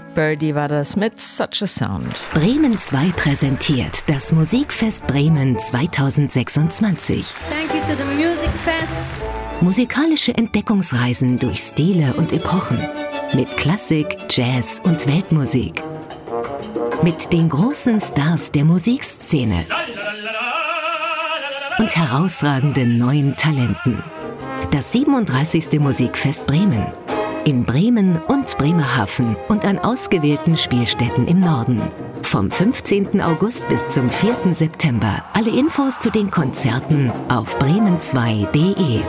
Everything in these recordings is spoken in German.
Birdie war das mit Such a Sound. Bremen 2 präsentiert das Musikfest Bremen 2026. Thank you to the Music Fest. Musikalische Entdeckungsreisen durch Stile und Epochen. Mit Klassik, Jazz und Weltmusik. Mit den großen Stars der Musikszene. Und herausragenden neuen Talenten. Das 37. Musikfest Bremen. In Bremen und Bremerhaven und an ausgewählten Spielstätten im Norden. Vom 15. August bis zum 4. September. Alle Infos zu den Konzerten auf bremen2.de.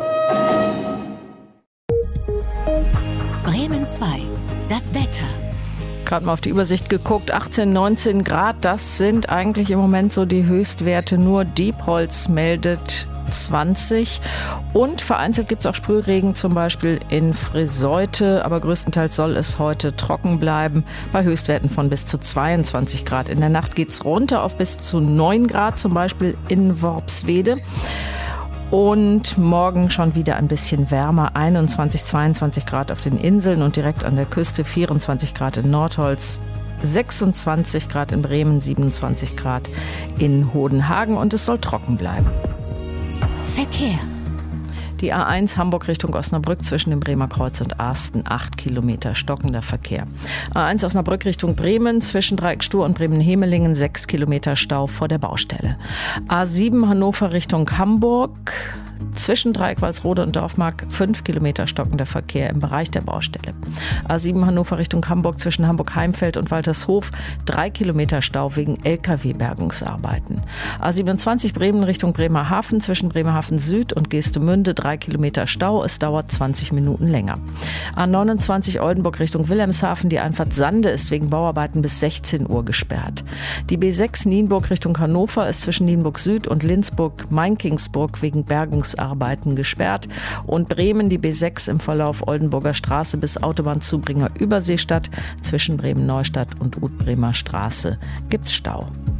Bremen 2. Das Wetter. Gerade mal auf die Übersicht geguckt, 18, 19 Grad, das sind eigentlich im Moment so die Höchstwerte. Nur Diepholz meldet 20 und vereinzelt gibt es auch Sprühregen, zum Beispiel in Friseute, aber größtenteils soll es heute trocken bleiben, bei Höchstwerten von bis zu 22 Grad. In der Nacht geht es runter auf bis zu 9 Grad, zum Beispiel in Worpswede. Und morgen schon wieder ein bisschen wärmer, 21, 22 Grad auf den Inseln und direkt an der Küste, 24 Grad in Nordholz, 26 Grad in Bremen, 27 Grad in Hodenhagen und es soll trocken bleiben. Verkehr. Die A1 Hamburg Richtung Osnabrück zwischen dem Bremer Kreuz und Arsten, 8 Kilometer stockender Verkehr. A1 Osnabrück Richtung Bremen zwischen Dreieck Stur und Bremen-Hemelingen, 6 Kilometer Stau vor der Baustelle. A7 Hannover Richtung Hamburg zwischen Dreieck Walsrode und Dorfmark, 5 Kilometer stockender Verkehr im Bereich der Baustelle. A7 Hannover Richtung Hamburg zwischen Hamburg-Heimfeld und Waltershof, 3 Kilometer Stau wegen LKW-Bergungsarbeiten. A27 Bremen Richtung Bremerhaven zwischen Bremerhaven Süd und Geestemünde, 3 Kilometer Stau, es dauert 20 Minuten länger. A29 Oldenburg Richtung Wilhelmshaven, die Einfahrt Sande ist wegen Bauarbeiten bis 16 Uhr gesperrt. Die B6 Nienburg Richtung Hannover ist zwischen Nienburg Süd und Lindsburg-Mainkingsburg wegen Bergungsarbeiten gesperrt. Und Bremen, die B6 im Verlauf Oldenburger Straße bis Autobahnzubringer Überseestadt zwischen Bremen-Neustadt und Utbremer Straße gibt's Stau.